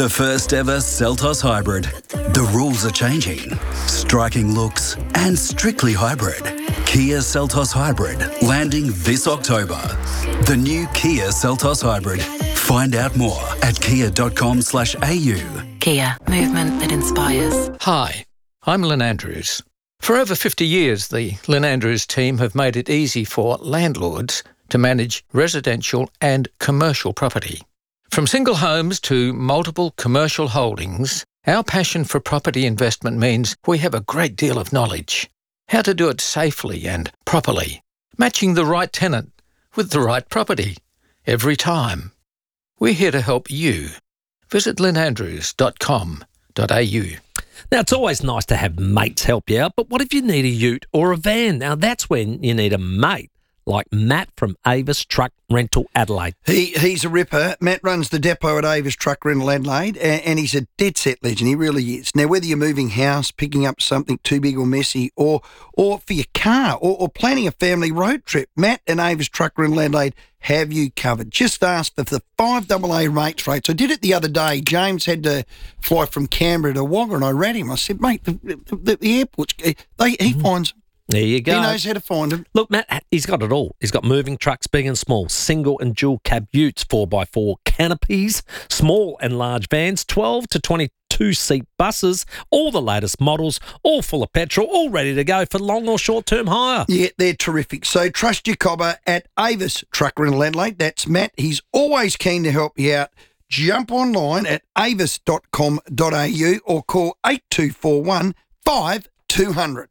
The first ever Seltos Hybrid. The rules are changing. Striking looks and strictly hybrid. Kia Seltos Hybrid, landing this October. The new Kia Seltos Hybrid. Find out more at kia.com/au. Kia, movement that inspires. Hi, I'm Lynn Andrews. For over 50 years, the Lynn Andrews team have made it easy for landlords to manage residential and commercial property. From single homes to multiple commercial holdings, our passion for property investment means we have a great deal of knowledge. How to do it safely and properly, matching the right tenant with the right property every time. We're here to help you. Visit lynnandrews.com.au. Now, it's always nice to have mates help you out, but what if you need a ute or a van? Now, that's when you need a mate like Matt from Avis Truck Rental Adelaide. He's a ripper. Matt runs the depot at Avis Truck Rental Adelaide, and he's a dead set legend. He really is. Now, whether you're moving house, picking up something too big or messy, or for your car, or planning a family road trip, Matt and Avis Truck Rental Adelaide have you covered. Just ask for the 5AA rates. I did it the other day. James had to fly from Canberra to Wagga, and I ran him. I said, mate, the airports, he finds them. There you go. He knows how to find them. Look, Matt, he's got it all. He's got moving trucks, big and small, single and dual cab utes, 4x4 canopies, small and large vans, 12 to 22-seat buses, all the latest models, all full of petrol, all ready to go for long or short-term hire. Yeah, they're terrific. So trust your cobber at Avis Truck Rental Adelaide. That's Matt. He's always keen to help you out. Jump online at avis.com.au or call 8241 5200.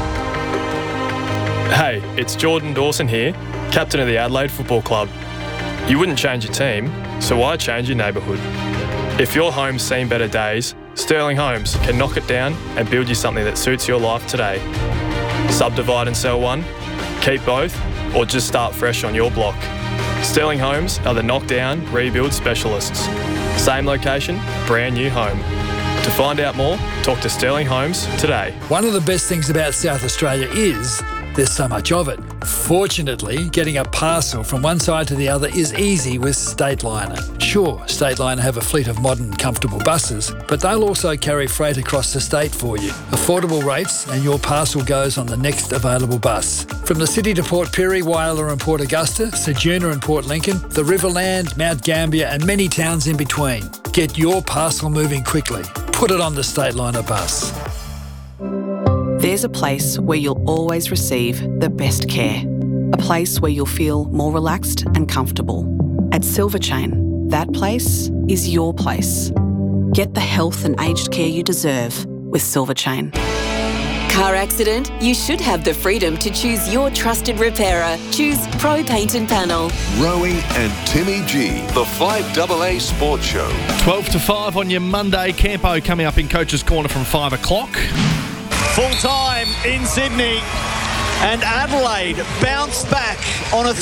Hey, it's Jordan Dawson here, captain of the Adelaide Football Club. You wouldn't change your team, so why change your neighbourhood? If your home's seen better days, Sterling Homes can knock it down and build you something that suits your life today. Subdivide and sell one, keep both, or just start fresh on your block. Sterling Homes are the knockdown, rebuild specialists. Same location, brand new home. To find out more, talk to Sterling Homes today. One of the best things about South Australia is there's so much of it. Fortunately, getting a parcel from one side to the other is easy with Stateliner. Sure, Stateliner have a fleet of modern, comfortable buses, but they'll also carry freight across the state for you. Affordable rates, and your parcel goes on the next available bus. From the city to Port Pirie, Whyalla and Port Augusta, Ceduna and Port Lincoln, the Riverland, Mount Gambier and many towns in between. Get your parcel moving quickly. Put it on the Stateliner bus. There's a place where you'll always receive the best care. A place where you'll feel more relaxed and comfortable. At Silver Chain, that place is your place. Get the health and aged care you deserve with Silver Chain. Car accident? You should have the freedom to choose your trusted repairer. Choose Pro Paint and Panel. Rowie and Timmy G, the 5AA Sports Show. 12 to 5 on your Monday. Campo coming up in Coach's Corner from 5 o'clock. Full time in Sydney, and Adelaide bounced back on a